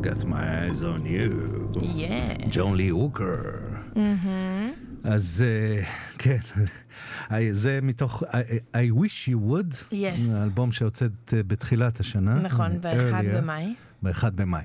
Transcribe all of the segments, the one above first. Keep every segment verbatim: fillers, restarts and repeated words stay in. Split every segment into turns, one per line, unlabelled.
Got my eyes on you.
Yes.
ג'ון לי הוקר. אז כן, זה מתוך I wish you would,
Yes.
האלבום שהוצאת בתחילת השנה.
נכון, באחד במאי.
באחד במאי.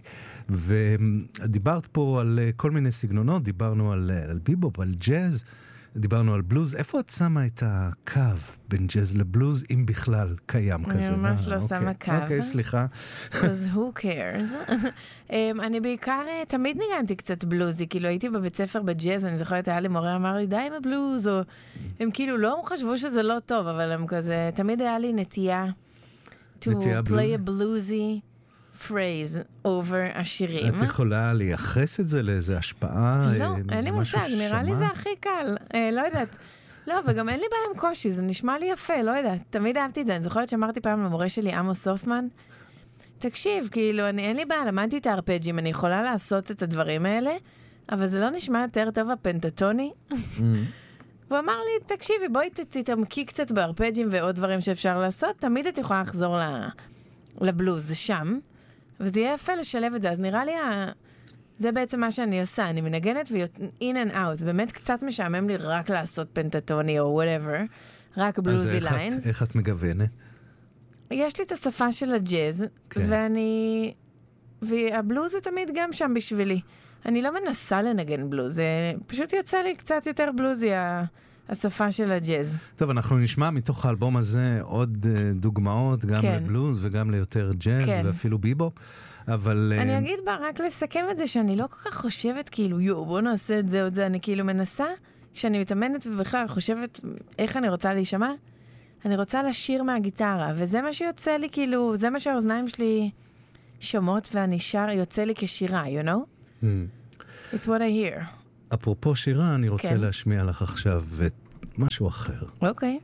ודיברת פה על כל מיני סגנונות, דיברנו על, על ביבופ, על ג'אז, דיברנו על בלוז. איפה את שמה את הקו בין ג'אז לבלוז, אם בכלל קיים כזה?
אני ממש לא
אוקיי.
שמה קו.
אוקיי, סליחה.
אז who cares? um, אני בעיקר תמיד ניגנתי קצת בלוזי, כאילו הייתי בבית ספר בג'אז, אני זוכרת, היה לי מורה אמר לי, די עם הבלוז, או הם כאילו לא חשבו שזה לא טוב, אבל הם כזה, תמיד היה לי נטייה to
נטייה
play a bluesy phrase over השירים.
את יכולה לייחס את זה לאיזה השפעה?
לא, אין לי מושג, נראה לי זה הכי קל, אה, לא יודעת. לא, וגם אין לי בעיה עם קושי, זה נשמע לי יפה, לא יודעת. תמיד אהבתי את זה, אני זוכרת שאמרתי פעם למורה שלי, עמוס הופמן, תקשיב, כאילו, אני, אין לי בעיה, למדתי את הארפג'ים, אני יכולה לעשות את הדברים האלה, אבל זה לא נשמע יותר טוב הפנטטוני. והוא אמר לי, תקשיבי, בואי תתעמקי קצת בארפג'ים ועוד דברים שאפשר לעשות, תמיד את יכולה לחזור לבלוז, זה שם, וזה יהיה יפה לשלב את זה, אז נראה לי, זה בעצם מה שאני עושה, אני מנגנת ו-in and out, באמת קצת משעמם לי רק לעשות פנטטוני או whatever, רק בלוזי ליינס.
אז איך את מגוונת?
יש לי את השפה של הג'אז, ואני, והבלוז הוא תמיד גם שם בשבילי. אני לא מנסה לנגן בלוז, זה פשוט יוצא לי קצת יותר בלוזי, השפה של הג'אז.
טוב, אנחנו נשמע מתוך האלבום הזה עוד דוגמאות, גם כן. לבלוז וגם ליותר ג'אז, כן. ואפילו ביבופ, אבל...
אני אגיד בה, רק לסכם את זה, שאני לא כל כך חושבת, כאילו, יו, בוא נעשה את זה או את זה, אני כאילו מנסה, כשאני מתאמנת ובכלל חושבת איך אני רוצה להישמע, אני רוצה לשיר מהגיטרה, וזה מה שיוצא לי, כאילו, זה מה שהאוזניים שלי שומעות, ואני שר, יוצא לי כשירה, you know? Mm. It's what I hear.
אפרופו שירה, אני רוצה כן. להשמיע לך עכשיו משהו אחר.
אוקיי.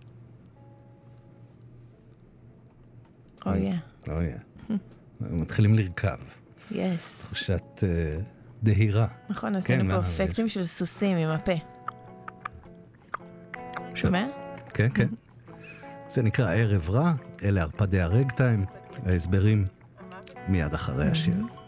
אוי יא.
אוי יא. מתחילים לרכב.
יס.
תחושת uh, דהירה.
נכון, עשינו פה אפקטים של סוסים עם הפה. שומע?
כן, כן. זה נקרא ערב רע, אלה ארפדי הרגטיים, ההסברים מיד אחרי השיר.